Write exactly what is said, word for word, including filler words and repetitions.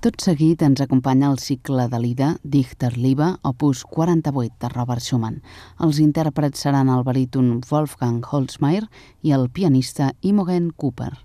Tot seguit ens acompanya el cicle de l'Ida, Dichterliebe, opus quaranta-vuit de Robert Schumann. Els intèrprets seran el baríton Wolfgang Holzmeier i el pianista Imogen Cooper.